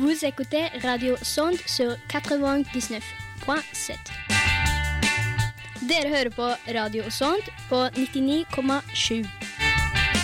Vous écoutez Radio Sonde sur 99.7. Dere hører på Radio Sonde på 99,7.